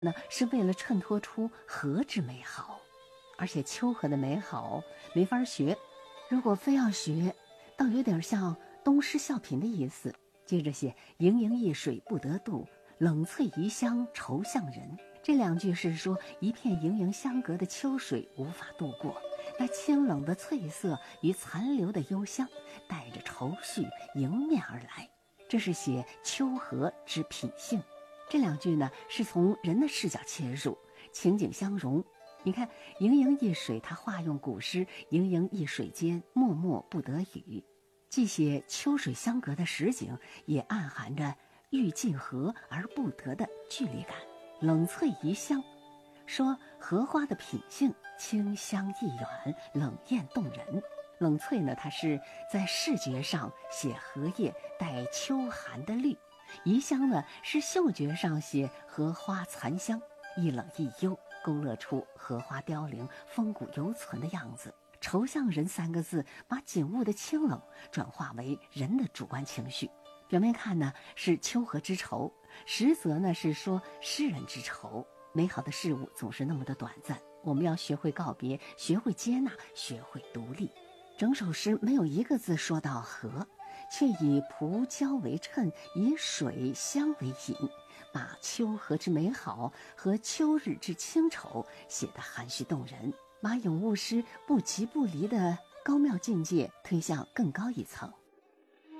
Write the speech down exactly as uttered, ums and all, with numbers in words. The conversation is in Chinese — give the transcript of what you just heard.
呢，是为了衬托出和之美好，而且秋和的美好没法学，如果非要学，倒有点像东施效颦的意思。接着写盈盈一水不得度，冷翠宜香愁向人。这两句是说一片盈盈相隔的秋水无法度过，那清冷的翠色与残留的幽香带着愁绪迎面而来，这是写秋和之品性。这两句呢是从人的视角切入，情景相融。你看盈盈一水，它化用古诗盈盈一水间，脉脉不得语，既写秋水相隔的实景，也暗含着欲近和而不得的距离感。冷翠宜香，说荷花的品性清香逸远，冷艳动人。冷翠呢，它是在视觉上写荷叶带秋寒的绿，宜香呢是嗅觉上写荷花残香，一冷一幽，勾勒出荷花凋零风骨犹存的样子。愁向人三个字把景物的清冷转化为人的主观情绪，表面看呢是秋和之愁，实则呢是说诗人之愁。美好的事物总是那么的短暂，我们要学会告别，学会接纳，学会独立。整首诗没有一个字说到和，却以蒲胶为衬，以水香为引，把秋和之美好和秋日之清愁写得含蓄动人，把咏物诗不即不离的高妙境界推向更高一层。